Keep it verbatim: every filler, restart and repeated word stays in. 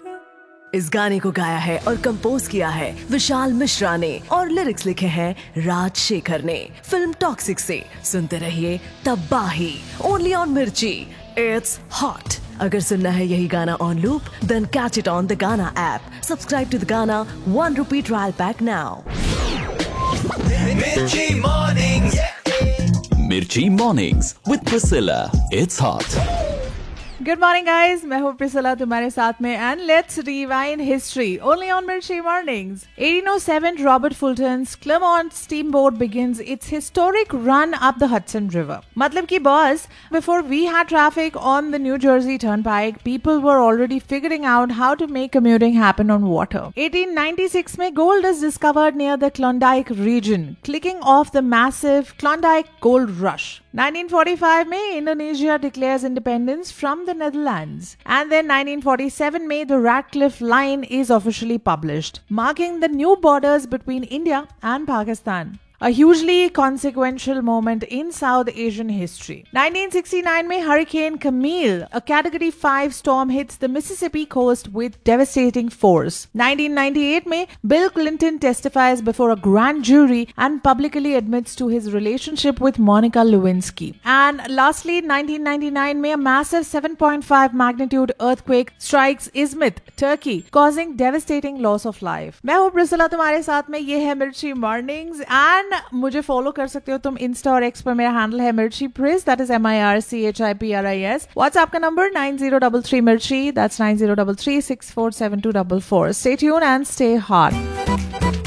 इस गाने को गाया है और कंपोज किया है विशाल मिश्रा ने और लिरिक्स लिखे हैं राज शेखर ने। फिल्म टॉक्सिक से सुनते रहिए तबाही, ओनली ऑन मिर्ची। It's hot. अगर सुनना है यही गाना on loop, then catch it on the गाना ऐप। सब्सक्राइब टू द गाना, one rupee trial pack now. Mirchi Mornings. Mirchi Mornings with Priscilla. It's hot. Good morning guys, मैं हूँ प्रिसिला तुम्हारे साथ में and let's rewind history only on मिर्ची mornings. eighteen oh seven, Robert Fulton's Clermont steamboat begins its historic run up the Hudson River. मतलब कि boss, before we had traffic on the New Jersey Turnpike, people were already figuring out how to make commuting happen on water. eighteen ninety-six में gold is discovered near the Klondike region, clicking off the massive Klondike gold rush. nineteen forty-five में Indonesia declares independence from the Netherlands, and then nineteen forty-seven में the Radcliffe Line is officially published, marking the new borders between India and Pakistan. A hugely consequential moment in South Asian history. nineteen sixty-nine में Hurricane Camille, a Category five storm, hits the Mississippi coast with devastating force. nineteen ninety-eight में Bill Clinton testifies before a grand jury and publicly admits to his relationship with Monica Lewinsky. And lastly, nineteen ninety-nine में a massive seven point five magnitude earthquake strikes Izmit, Turkey, causing devastating loss of life. मैं हूँ Priscilla तुम्हारे साथ में, ये है मिर्ची mornings and मुझे फॉलो कर सकते हो तुम इंस्टा और एक्स पर। मेरा हैंडल है मिर्ची प्रिस, that is M I R C H I P R I S. WhatsApp का number nine zero three three मिर्ची, that's nine zero three three six four seven to four four. Stay tune and stay hot.